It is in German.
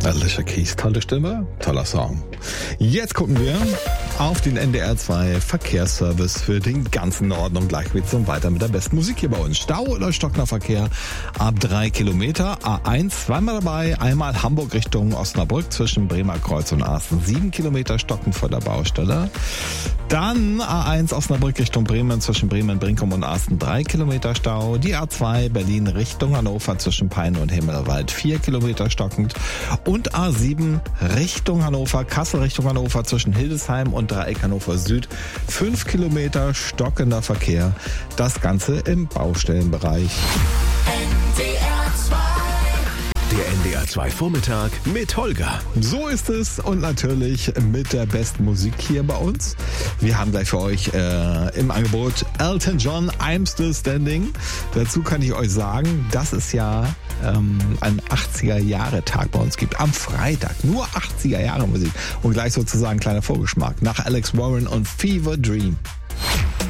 Alicia Keys, tolle Stimme, toller Song. Jetzt gucken wir auf den NDR 2 Verkehrsservice für den ganzen Norden und gleich geht's dann weiter mit der besten Musik hier bei uns. Stau oder stockender Verkehr ab 3 Kilometer. A1 zweimal dabei, einmal Hamburg Richtung Osnabrück zwischen Bremer Kreuz und Asten 7 Kilometer stockend vor der Baustelle. Dann A1 Osnabrück Richtung Bremen zwischen Bremen, Brinkum und Asten 3 Kilometer Stau. Die A2 Berlin Richtung Hannover zwischen Peine und Himmelwald 4 Kilometer stockend. Und A7 Richtung Hannover, Kassel Richtung Hannover zwischen Hildesheim und Dreieck Hannover Süd 5 Kilometer stockender Verkehr. Das Ganze im Baustellenbereich. Der NDR 2 Vormittag mit Holger. So ist es und natürlich mit der besten Musik hier bei uns. Wir haben gleich für euch im Angebot Elton John, I'm Still Standing. Dazu kann ich euch sagen, dass es ja einen 80er-Jahre-Tag bei uns gibt. Am Freitag nur 80er-Jahre Musik und gleich sozusagen ein kleiner Vorgeschmack nach Alex Warren und Fever Dream.